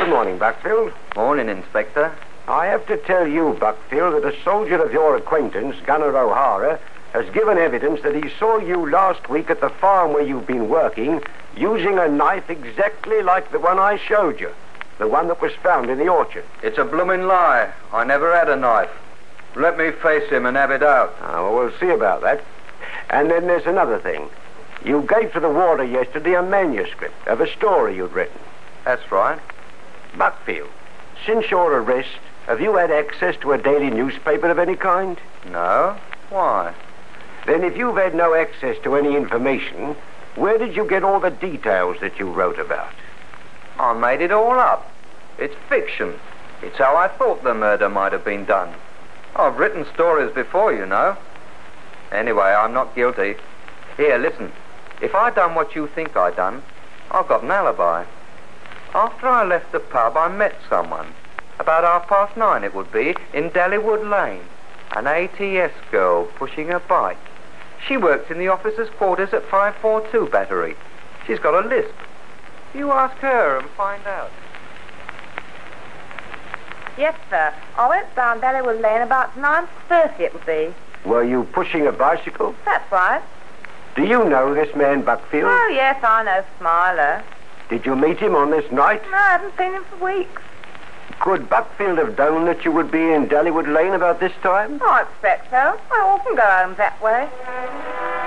Good morning, Buckfield. Morning, Inspector. I have to tell you, Buckfield, that a soldier of your acquaintance, Gunner O'Hara, has given evidence that he saw you last week at the farm where you've been working using a knife exactly like the one I showed you. The one that was found in the orchard. It's a blooming lie. I never had a knife. Let me face him and have it out. Well, we'll see about that. And then there's another thing. You gave to the warder yesterday a manuscript of a story you'd written. That's right. Buckfield, since your arrest, have you had access to a daily newspaper of any kind? No? Why? Then if you've had no access to any information, where did you get all the details that you wrote about? I made it all up. It's fiction. It's how I thought the murder might have been done. I've written stories before, you know. Anyway, I'm not guilty. Here, listen. If I done what you think I done, I've got an alibi. After I left the pub, I met someone. About 9:30 it would be, in Dellywood Lane. An ATS girl pushing a bike. She works in the officers' quarters at 542 Battery. She's got a lisp. You ask her and find out. Yes, sir. I went down Dellywood Lane about 9:30 it would be. Were you pushing a bicycle? That's right. Do you know this man, Buckfield? Oh, yes, I know Smiler. Did you meet him on this night? No, I haven't seen him for weeks. Could Buckfield have known that you would be in Dellywood Lane about this time? I expect so. I often go home that way.